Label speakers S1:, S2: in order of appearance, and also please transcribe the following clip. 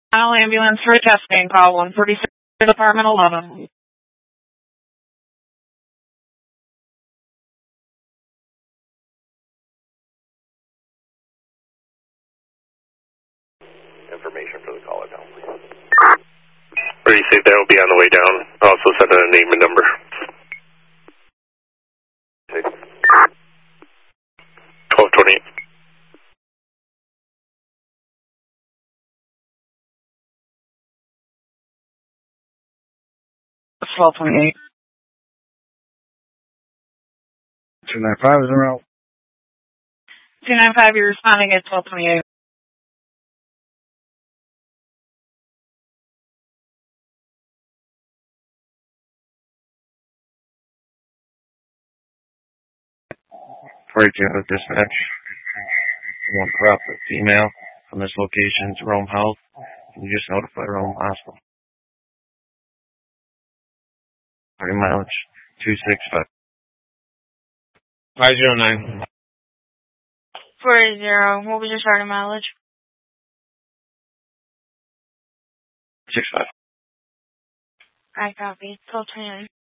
S1: Final ambulance for testing, call 146 Department 11.
S2: Information for the caller down, please. Pretty safe, that will be on the way down. Also send in a name and number. 1228.
S1: 1228.
S3: 295 is en route.
S1: 295, you're responding at 1228.
S3: Freight dispatch. One corrupt female from this location to Rome Health. Can you just notify Rome Hospital? 30 mileage. 265. 509.
S1: 480, what was your starting mileage?
S3: 65.
S1: I copy. 1229.